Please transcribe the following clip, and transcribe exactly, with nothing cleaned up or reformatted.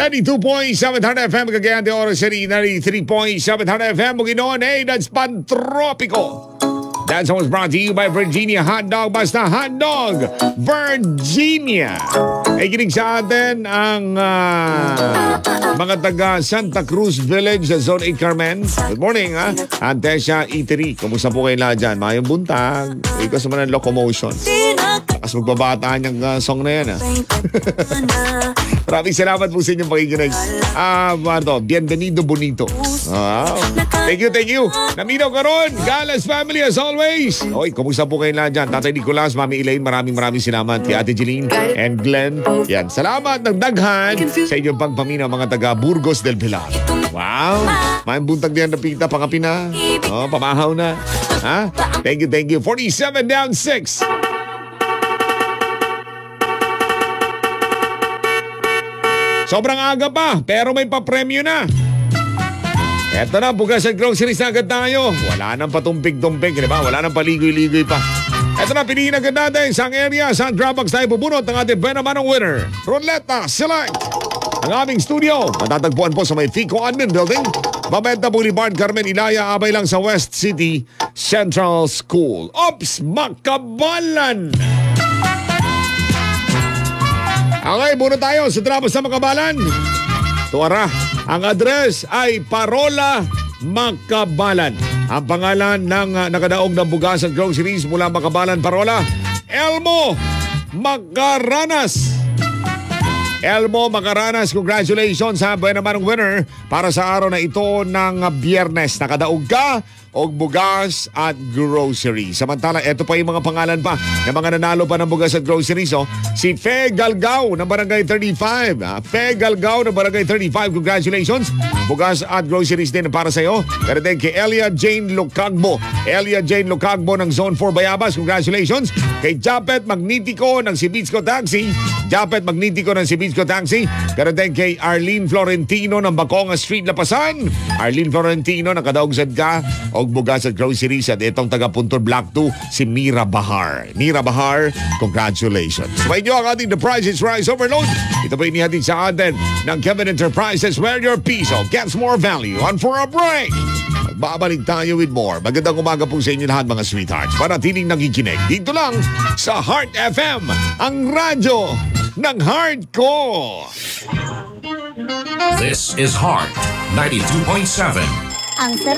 ninety-two point seven F M, Cagayan de Oro City, ninety-three point seven F M, Bukidnon. Hey, that's Pantropiko. That song was brought to you by Virginia Hot Dog. Basta Hot Dog, Virginia. Ay kinig sa atin ang uh, mga taga Santa Cruz Village sa Zone eight Carmen. Good morning, ha? Antesia Eatery. Kumusta po kayo lahat dyan? Mayong buntag. Ikaw sa mga locomotion. Tapos magbabataan yung uh, song na yan, ha? Maraming salamat po sa inyong pakikinig. Ah, uh, bienvenido bonito. Wow. Thank you, thank you. Naminaw ka ron. Galas family as always. Oy, kumusta po kayo lahat dyan? Tatay Nicolas, Mami Elaine, maraming maraming salamat. Kay Ate Jeline and Glenn. Yan, salamat ng daghan sa inyong pagpaminaw mga taga Burgos del Pilar. Wow. May buntag diyan na pita, pangapina. Oh, pamahaw na. Ha? Thank you, thank you. forty-seven down six. Sobrang aga pa, pero may papremyo na. Eto na, bukas at groceries na agad tayo. Wala nang patumpig-tumpig, di ba? Wala nang paligoy-ligoy pa. Eto na, piliin agad natin sa area. Sa Dropbox tayo bubunot ang ating benamanong winner. Roleta Select. Ang aming studio, matatagpuan po sa may Fico Admin Building, Babenta Boulevard, Carmen Ilaya, abay lang sa West City Central School. Ops, Makabalan! Okay, bunot tayo sa Dropbox sa Makabalan. Tuwara, ang address ay Parola Makabalan. Ang pangalan ng uh, nakadaog ng bugas at groceries mula Makabalan, Parola, Elmo Macaranas. Elmo Macaranas, congratulations sa buwan naman ng winner para sa araw na ito ng Biyernes. Nakadaog ka o bugas at groceries. Samantala, ito pa yung mga pangalan pa ng mga nanalo pa ng bugas at groceries. Oh. Si Fe Galgao ng Barangay thirty-five. Ah, Fe Galgao ng Barangay thirty-five, congratulations. Bugas at groceries din para sa iyo. Pero din kay Elia Jane Lucagbo. Elia Jane Lucagbo ng Zone four Bayabas, congratulations. Kay Japet Magnitico ng Sibitsco Taxi. Japet Magnitico ng Sibitsco Taxi. Pero din kay Arlene Florentino ng Baconga Street, Lapasan. Arlene Florentino, nakadaog sad ka o bugas at groceries. At itong taga Puntor Block two, si Mira Bahar. Mira Bahar, congratulations. Sabay nyo ang ating The Price is Rise Overload. Ito po inihatid sa atin ng Kevin Enterprises, where your piso gets more value. On for a break. Babalik tayo with more. Magandang umaga po sa inyo lahat, mga sweethearts. Panatiling nakikinig dito lang sa Heart F M, ang radyo ng heart ko. This is Heart ninety-two point seven. Ang